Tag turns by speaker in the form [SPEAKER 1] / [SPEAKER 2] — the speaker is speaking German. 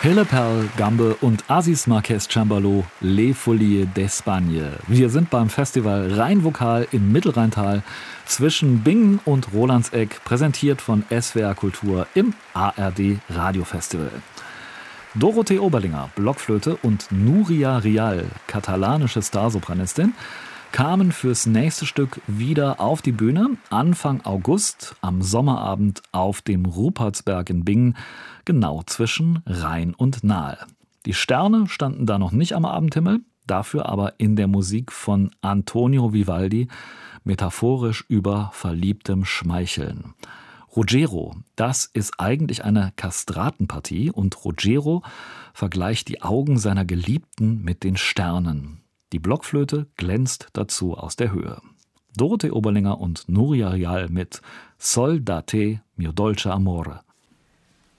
[SPEAKER 1] Hilleperl, Gambe und Aziz Marquez Cembalo, Les Folies d'Espagne. Wir sind beim Festival Rheinvokal im Mittelrheintal zwischen Bingen und Rolandseck, präsentiert von SWR Kultur im ARD Radiofestival. Dorothee Oberlinger, Blockflöte, und Núria Rial, katalanische Starsopranistin, kamen fürs nächste Stück wieder auf die Bühne, Anfang August, am Sommerabend auf dem Rupertsberg in Bingen, genau zwischen Rhein und Nahe. Die Sterne standen da noch nicht am Abendhimmel, dafür aber in der Musik von Antonio Vivaldi, metaphorisch über verliebtem Schmeicheln. Ruggiero, das ist eigentlich eine Kastratenpartie, und Ruggiero vergleicht die Augen seiner Geliebten mit den Sternen. Die Blockflöte glänzt dazu aus der Höhe. Dorothee Oberlinger und Núria Rial mit Sol da te, mio dolce amore.